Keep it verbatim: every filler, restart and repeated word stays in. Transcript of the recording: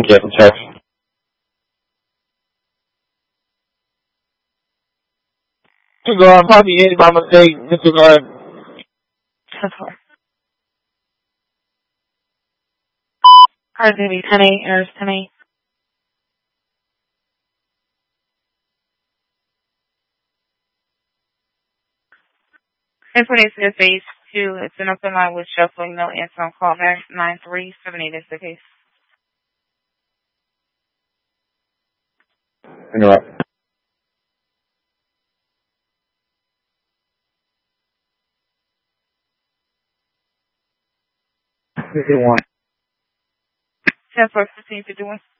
get in touch. Cigar, probably ended by mistake, Mister Guard. Car's gonna be ten eight, errors ten eight. Information is phase two. It's an open line with shuffling, no answer on call back. nine three seven eight is the case. Interrupt. fifty-one. ten four fifteen fifty one.